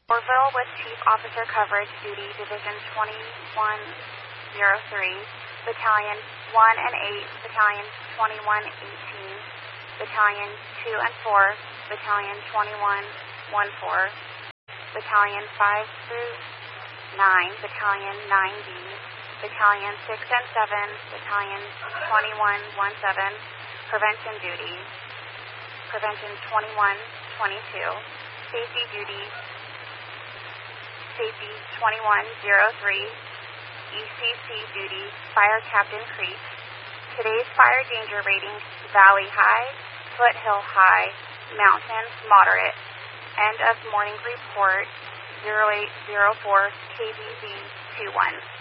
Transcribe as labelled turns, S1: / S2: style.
S1: Orville with Chief Officer Coverage Duty, Division 2103, Battalion 1 and 8, Battalion 2118, Battalion 2 and 4, Battalion 2114, Battalion 5 through 9, Battalion 9D, Battalion 6 and 7, Battalion 2117, Prevention Duty, Prevention 2122, Safety Duty, Safety 2103, ECC Duty, Fire Captain Creek. Today's fire danger ratings: Valley High, Foothill High, Mountains Moderate. End of morning report, 0804 KBZ 21.